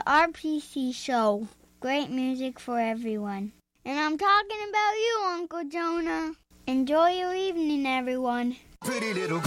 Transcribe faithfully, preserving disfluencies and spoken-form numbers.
R P C Show. Great music for everyone. And I'm talking about you, Uncle Jonah. Enjoy your evening, everyone. Pretty little